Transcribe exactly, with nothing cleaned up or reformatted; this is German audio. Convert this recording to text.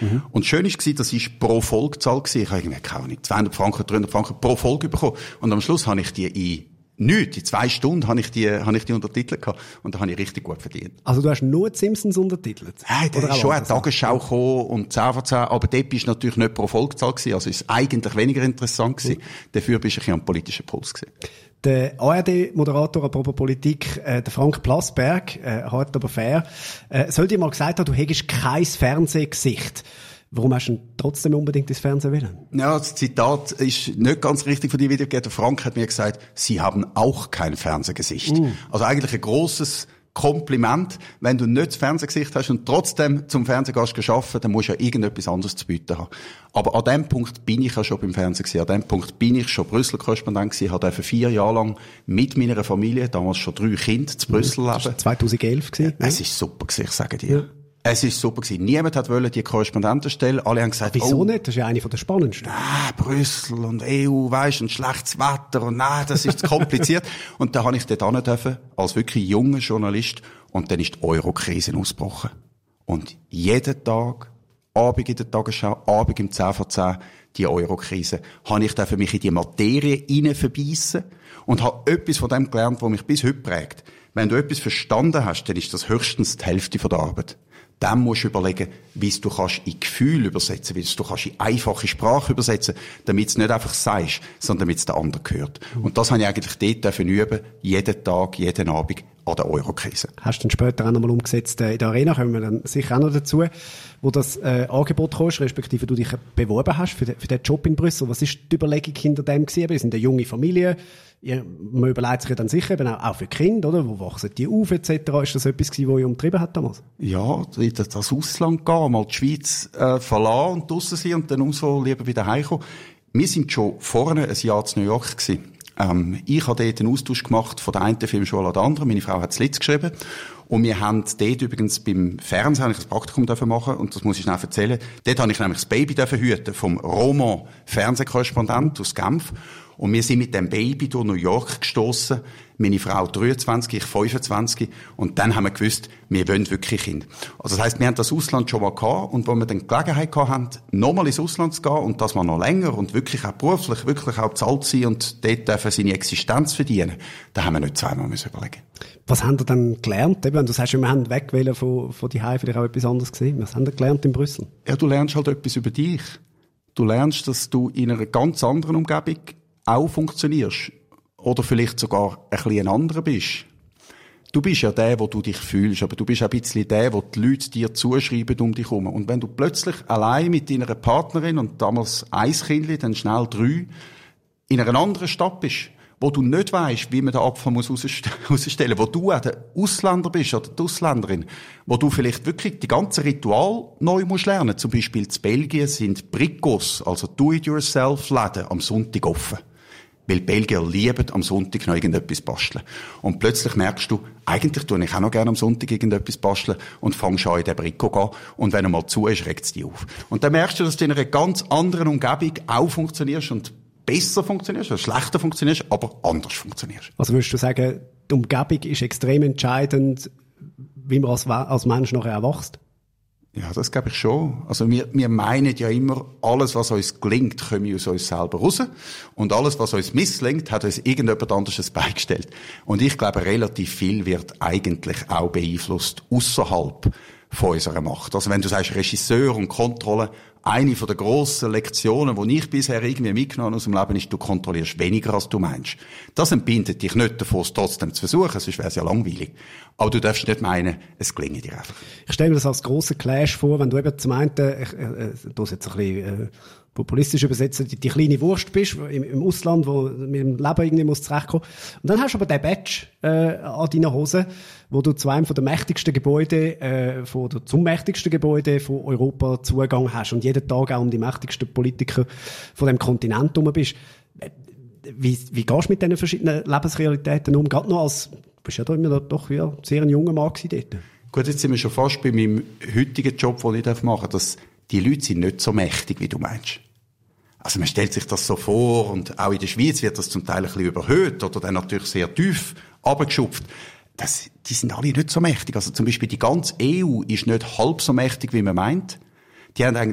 Mhm. Und schön war, das war pro Folgezahl. Ich habe irgendwie, keine Ahnung, zweihundert Franken, dreihundert Franken pro Folge bekommen. Und am Schluss habe ich die in nichts. In zwei Stunden habe ich die, habe ich die Untertitel gehabt. Und da habe ich richtig gut verdient. Also du hast nur die Simpsons untertitelt? Nein, da ist schon eine Tagesschau gekommen und zehn von zehn. Aber dort bist du natürlich nicht pro Folgezahl gewesen. Also ist eigentlich weniger interessant gewesen. Mhm. Dafür bist du ein bisschen am politischen Puls gewesen. Der A R D-Moderator, apropos Politik, äh, der Frank Plasberg, äh, hart aber fair, äh, soll dir mal gesagt haben, du hättest kein Fernsehgesicht. Warum hast du denn trotzdem unbedingt ins Fernsehen wollen? Ja, das Zitat ist nicht ganz richtig von dir wiedergegeben. Frank hat mir gesagt, Sie haben auch kein Fernsehgesicht. Mm. Also eigentlich ein grosses Kompliment. Wenn du nicht das Fernsehgesicht hast und trotzdem zum Fernsehgast geschaffen, dann musst du ja irgendetwas anderes zu bieten haben. Aber an dem Punkt bin ich ja schon beim Fernsehen gewesen. An dem Punkt bin ich schon Brüssel-Korrespondent gewesen. Ich durfte vier Jahre lang mit meiner Familie, damals schon drei Kinder, zu Brüssel leben. Das war zweitausendelf gewesen. Ja, es ist super gewesen, ich sage dir. Ja. Es ist super gewesen. Niemand hat wollen die Korrespondentenstelle. Alle haben gesagt, wieso oh, nicht? Das ist ja eine der spannendsten. Nein, Brüssel und E U, weisst, und schlechtes Wetter und nein, das ist zu kompliziert. Und da habe ich dort hin dürfen, als wirklich junger Journalist. Und dann ist die Euro-Krise ausgebrochen. Und jeden Tag, Abend in der Tagesschau, Abend im zehn vor zehn, die Euro-Krise, habe ich dürfen mich in die Materie hinein verbeissen und habe etwas von dem gelernt, was mich bis heute prägt. Wenn du etwas verstanden hast, dann ist das höchstens die Hälfte von der Arbeit. Dann musst du überlegen, wie du kannst in Gefühl übersetzen, wie du kannst in einfache Sprache übersetzen, damit es nicht einfach sagst, sondern damit es der andere gehört. Und das habe ich eigentlich dort dürfen üben, jeden Tag, jeden Abend an der Eurokrise. Hast du dann später auch noch mal umgesetzt äh, in der Arena, kommen wir dann sicher auch noch dazu, wo das äh, Angebot kommst, respektive du dich beworben hast für, de, für den Job in Brüssel. Was ist die Überlegung hinter dem gewesen? Wir sind eine junge Familie. Ja, man überlegt sich ja dann sicher eben auch, auch für Kinder, oder? Wo wachsen die auf, et cetera. Ist das etwas gewesen, was ihr umtrieben hat damals? Ja, in das Ausland gehen, mal die Schweiz äh, verlassen und draussen sein und dann umso lieber wieder heimkommen. Wir sind schon vorne ein Jahr zu New York gewesen. Ähm, ich habe dort einen Austausch gemacht von der einen Filmschule an der anderen. Meine Frau hat das Litz geschrieben. Und wir haben dort übrigens beim Fernsehen ich ein Praktikum dürfen machen und das muss ich schnell erzählen. Dort habe ich nämlich das Baby dürfen hüten vom Roman Fernsehkorrespondent aus Genf. Und wir sind mit dem Baby durch New York gestossen. Meine Frau dreiundzwanzig, ich fünfundzwanzig. Und dann haben wir gewusst, wir wollen wirklich Kinder. Also das heisst, wir haben das Ausland schon mal gehabt. Und als wir dann die Gelegenheit gehabt haben, nochmal ins Ausland zu gehen und das mal noch länger und wirklich auch beruflich, wirklich auch bezahlt sein und dort dürfen seine Existenz verdienen, da haben wir nicht zweimal müssen überlegen. Was haben ihr dann gelernt? Eben, du sagst, wir haben wegwählen von, von die Hause, vielleicht auch etwas anderes gesehen. Was haben ihr gelernt in Brüssel? Ja, du lernst halt etwas über dich. Du lernst, dass du in einer ganz anderen Umgebung auch funktionierst. Oder vielleicht sogar ein bisschen anderer bist. Du bist ja der, wo du dich fühlst, aber du bist auch ein bisschen der, wo die Leute dir zuschreiben um dich herum. Und wenn du plötzlich allein mit deiner Partnerin und damals ein Kindchen, dann schnell drei, in einer anderen Stadt bist, wo du nicht weisst, wie man den Apfel muss rausstellen, wo du auch der Ausländer bist oder die Ausländerin, wo du vielleicht wirklich die ganzen Ritual neu musst lernen. Zum Beispiel in Belgien sind Bricos, also Do-it-yourself-Läden, am Sonntag offen. Weil Belgier lieben am Sonntag noch irgendetwas basteln. Und plötzlich merkst du, eigentlich tue ich auch noch gerne am Sonntag irgendetwas basteln und fangst an in den Brico gehen. Und wenn er mal zu ist, regt es dich auf. Und dann merkst du, dass du in einer ganz anderen Umgebung auch funktionierst und besser funktionierst, oder schlechter funktionierst, aber anders funktionierst. Also würdest du sagen, die Umgebung ist extrem entscheidend, wie man als, als Mensch nachher erwachst? Ja, das glaube ich schon. Also wir, wir meinen ja immer, alles, was uns gelingt, kommen aus uns selber raus. Und alles, was uns misslingt, hat uns irgendjemand anderes beigestellt. Und ich glaube, relativ viel wird eigentlich auch beeinflusst außerhalb von unserer Macht. Also wenn du sagst, Regisseur und Kontrolle, eine von der grossen Lektionen, die ich bisher irgendwie mitgenommen habe aus dem Leben, ist, du kontrollierst weniger, als du meinst. Das entbindet dich nicht davon, es trotzdem zu versuchen, sonst wäre es ja langweilig. Aber du darfst nicht meinen, es gelinge dir einfach. Ich stelle mir das als grossen Clash vor, wenn du eben zum einen, ich, äh, du hast jetzt ein bisschen, äh, populistisch übersetzen, die, die kleine Wurst bist, im, im Ausland, wo mit dem Leben irgendwie muss zurechtkommen. Und dann hast du aber den Badge, äh, an deiner Hose, wo du zu einem von der mächtigsten Gebäude, äh, von der, zum mächtigsten Gebäude von Europa Zugang hast und jeden Tag auch um die mächtigsten Politiker von dem Kontinent herum bist. Wie, wie gehst du mit diesen verschiedenen Lebensrealitäten um? Gerade noch als, du bist ja da immer doch ja, sehr ein junger Mann gewesen dort. Gut, jetzt sind wir schon fast bei meinem heutigen Job, den ich machen darf, dass die Leute sind nicht so mächtig, wie du meinst. Also man stellt sich das so vor und auch in der Schweiz wird das zum Teil ein bisschen überhöht oder dann natürlich sehr tief runtergeschupft. Das, die sind alle nicht so mächtig. Also zum Beispiel die ganze E U ist nicht halb so mächtig, wie man meint. Die haben